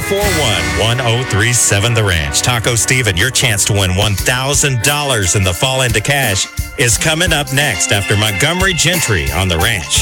741-1037 The Ranch. Taco Steven, your chance to win $1,000 in the Fall Into Cash is coming up next after Montgomery Gentry on The Ranch.